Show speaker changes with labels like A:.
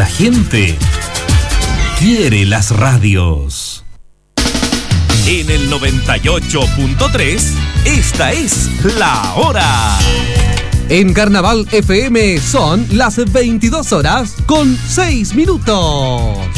A: la gente quiere las radios. En el 98.3, esta es La Hora. En Carnaval FM son las 22 horas con 6 minutos.